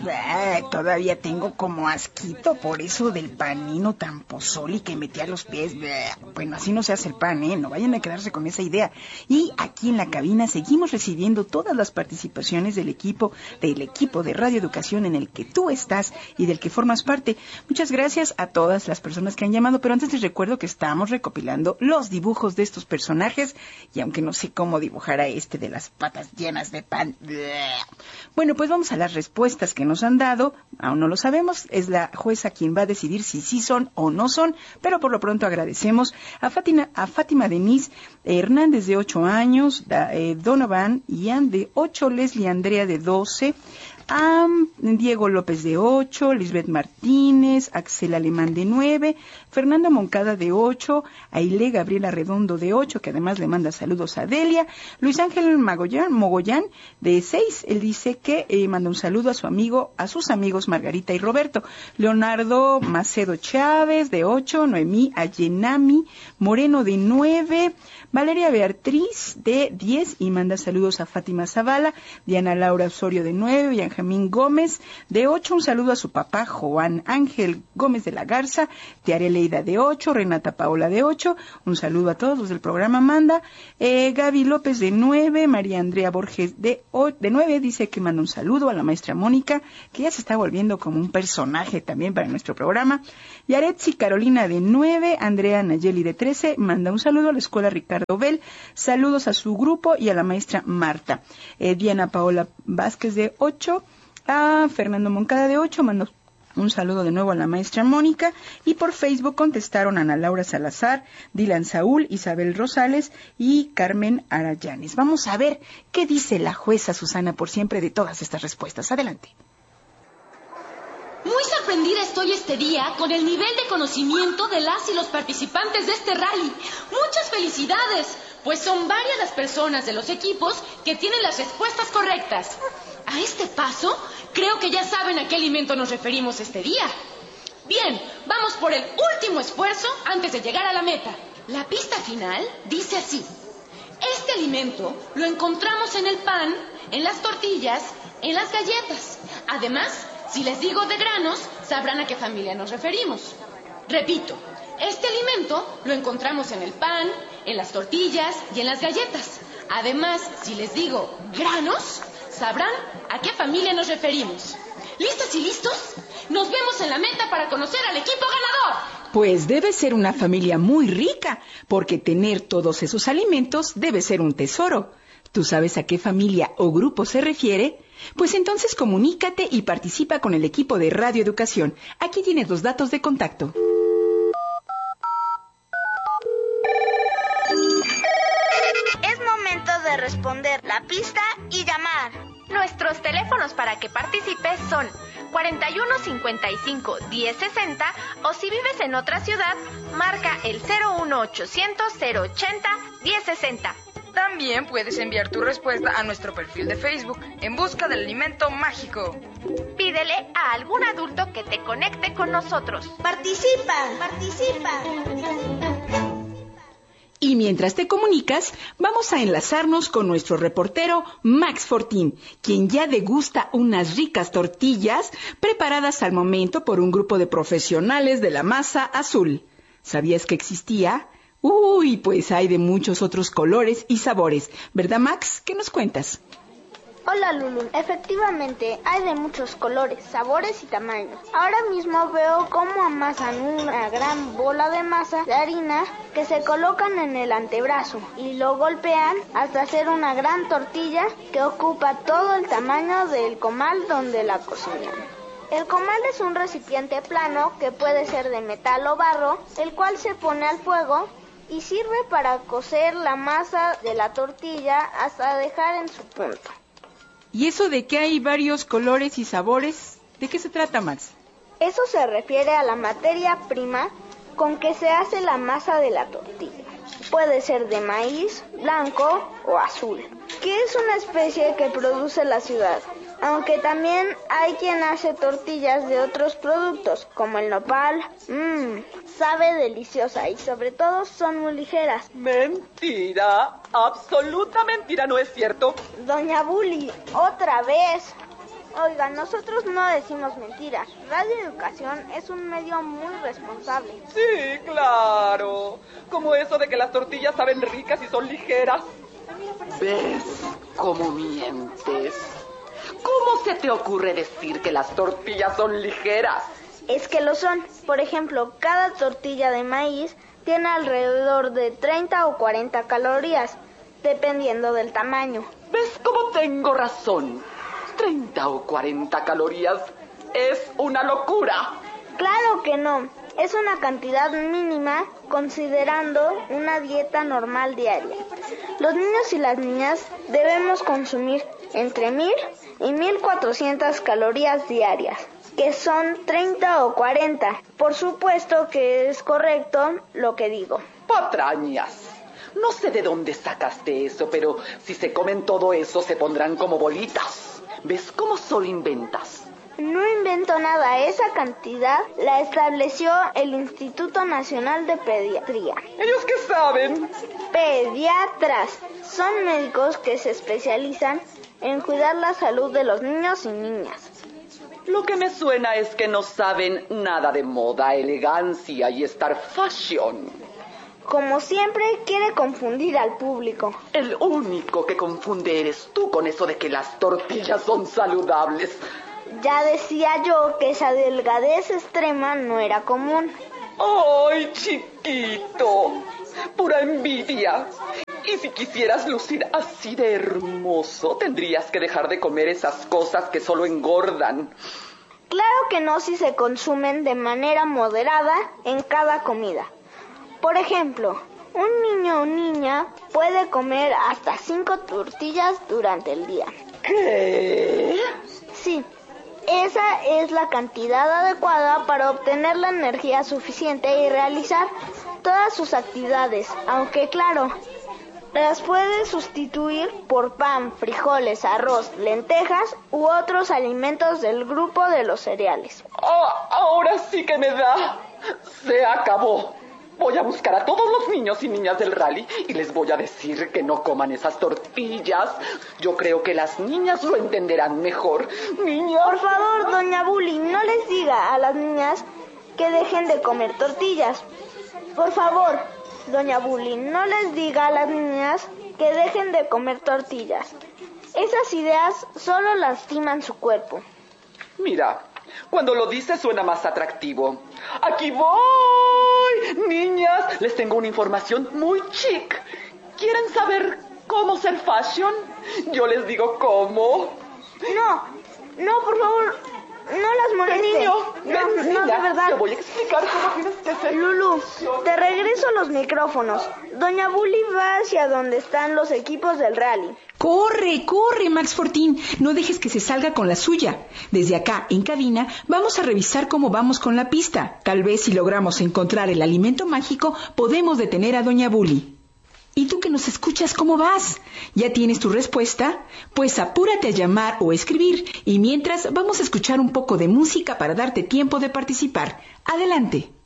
Todavía tengo como asquito por eso del panino tan pozoli que metía los pies. Bueno, así no se hace el pan, no vayan a quedarse con esa idea. Y aquí en la cabina seguimos recibiendo todas las participaciones del equipo de Radio Educación en el que tú estás y del que formas parte. Muchas gracias a todas las personas que han llamado, pero antes les recuerdo que estamos recopilando los dibujos de estos personajes, y aunque no sé cómo dibujar a este de las patas llenas de pan. Bueno, pues vamos a las respuestas que nos han dado. Aún no lo sabemos, es la jueza quien va a decidir si sí son o no son, pero por lo pronto agradecemos a Fátima Denise Hernández, de 8 años, Donovan Ian, de 8, Leslie Andrea, de 12, a Diego López, de 8, Lisbeth Martínez, Axel Alemán, de 9, Fernando Moncada, de 8, Aile Gabriela Redondo, de 8, que además le manda saludos a Delia, Luis Ángel Mogollán, de 6, él dice que manda un saludo a sus amigos Margarita y Roberto, Leonardo Macedo Chávez, de 8, Noemí Ayenami Moreno, de 9, Valeria Beatriz, de 10, y manda saludos a Fátima Zavala, Diana Laura Osorio, de 9, Benjamín Gómez, de 8, un saludo a su papá Juan Ángel Gómez de la Garza, Tiare Leida, de 8, Renata Paola, de 8, un saludo a todos los del programa Manda, Gaby López, de 9, María Andrea Borges, de 9, dice que manda un saludo a la maestra Mónica, que ya se está volviendo como un personaje también para nuestro programa, Yaretsi Carolina, de 9, Andrea Nayeli, de 13, manda un saludo a la escuela Ricardo Bell, saludos a su grupo y a la maestra Marta, Diana Paola Vázquez, de 8, a Fernando Moncada, de 8, mando un saludo de nuevo a la maestra Mónica, y por Facebook contestaron Ana Laura Salazar, Dylan Saúl, Isabel Rosales y Carmen Arayanes. Vamos a ver qué dice la jueza Susana por siempre de todas estas respuestas. Adelante. Muy sorprendida estoy este día con el nivel de conocimiento de las y los participantes de este rally. ¡Muchas felicidades! Pues son varias las personas de los equipos que tienen las respuestas correctas. A este paso, creo que ya saben a qué alimento nos referimos este día. Bien, vamos por el último esfuerzo antes de llegar a la meta. La pista final dice así: este alimento lo encontramos en el pan, en las tortillas, en las galletas. Además, si les digo de granos, sabrán a qué familia nos referimos. Repito, este alimento lo encontramos en el pan, en las tortillas y en las galletas. Además, si les digo granos, sabrán a qué familia nos referimos. ¿Listas y listos? Nos vemos en la meta para conocer al equipo ganador. Pues debe ser una familia muy rica, porque tener todos esos alimentos debe ser un tesoro. ¿Tú sabes a qué familia o grupo se refiere? Pues entonces comunícate y participa con el equipo de Radio Educación. Aquí tienes los datos de contacto. Es momento de responder la pista y llamar. Nuestros teléfonos para que participes son 41 55 10 60, o si vives en otra ciudad, marca el 01800 080 1060. También puedes enviar tu respuesta a nuestro perfil de Facebook, En Busca del Alimento Mágico. Pídele a algún adulto que te conecte con nosotros. ¡Participa! Y mientras te comunicas, vamos a enlazarnos con nuestro reportero Max Fortín, quien ya degusta unas ricas tortillas preparadas al momento por un grupo de profesionales de la masa azul. ¿Sabías que existía? Uy, pues hay de muchos otros colores y sabores. ¿Verdad, Max? ¿Qué nos cuentas? Hola, Lulu. Efectivamente, hay de muchos colores, sabores y tamaños. Ahora mismo veo cómo amasan una gran bola de masa de harina que se colocan en el antebrazo y lo golpean hasta hacer una gran tortilla que ocupa todo el tamaño del comal donde la cocinan. El comal es un recipiente plano que puede ser de metal o barro, el cual se pone al fuego y sirve para cocer la masa de la tortilla hasta dejar en su punto. ¿Y eso de que hay varios colores y sabores? ¿De qué se trata, Max? Eso se refiere a la materia prima con que se hace la masa de la tortilla. Puede ser de maíz, blanco o azul, que es una especie que produce la ciudad. Aunque también hay quien hace tortillas de otros productos, como el nopal. Sabe deliciosa y sobre todo son muy ligeras. Mentira, absoluta mentira, ¿no es cierto? Doña Bully, otra vez. Oiga, nosotros no decimos mentiras. Radio Educación es un medio muy responsable. Sí, claro. Como eso de que las tortillas saben ricas y son ligeras. ¿Ves cómo mientes? ¿Cómo se te ocurre decir que las tortillas son ligeras? Es que lo son. Por ejemplo, cada tortilla de maíz tiene alrededor de 30 o 40 calorías, dependiendo del tamaño. ¿Ves cómo tengo razón? 30 o 40 calorías es una locura. Claro que no. Es una cantidad mínima considerando una dieta normal diaria. Los niños y las niñas debemos consumir entre 1000 y 1400 calorías diarias, que son 30 o 40. Por supuesto que es correcto lo que digo. Patrañas. No sé de dónde sacaste eso, pero si se comen todo eso se pondrán como bolitas. ¿Ves cómo solo inventas? No invento nada, esa cantidad la estableció el Instituto Nacional de Pediatría. ¿Ellos qué saben? Pediatras son médicos que se especializan en cuidar la salud de los niños y niñas. Lo que me suena es que no saben nada de moda, elegancia y estar fashion. Como siempre, quiere confundir al público. El único que confunde eres tú con eso de que las tortillas son saludables. Ya decía yo que esa delgadez extrema no era común. ¡Ay, chiquito! Pura envidia. Y si quisieras lucir así de hermoso, tendrías que dejar de comer esas cosas que solo engordan. Claro que no si se consumen de manera moderada en cada comida. Por ejemplo, un niño o niña puede comer hasta 5 tortillas durante el día. ¿Qué? Sí. Esa es la cantidad adecuada para obtener la energía suficiente y realizar todas sus actividades, aunque claro, las puede sustituir por pan, frijoles, arroz, lentejas u otros alimentos del grupo de los cereales. Ahora sí que me da. Se acabó. Voy a buscar a todos los niños y niñas del rally y les voy a decir que no coman esas tortillas. Yo creo que las niñas lo entenderán mejor. Niñas. Por favor, doña Bully, no les diga a las niñas que dejen de comer tortillas. Por favor, doña Bully, no les diga a las niñas que dejen de comer tortillas. Esas ideas solo lastiman su cuerpo. Mira, cuando lo dices suena más atractivo. ¡Aquí voy! Niñas, les tengo una información muy chic. ¿Quieren saber cómo ser fashion? Yo les digo cómo. No, por favor, no las moleste. Niño, no, de verdad. Te voy a explicar cómo tienes que ser. Lulu, te regreso los micrófonos. Doña Bully va hacia donde están los equipos del rally. Corre, Max Fortín. No dejes que se salga con la suya. Desde acá, en cabina, vamos a revisar cómo vamos con la pista. Tal vez si logramos encontrar el alimento mágico, podemos detener a Doña Bully. ¿Y tú que nos escuchas, cómo vas? ¿Ya tienes tu respuesta? Pues apúrate a llamar o escribir. Y mientras, vamos a escuchar un poco de música para darte tiempo de participar. Adelante.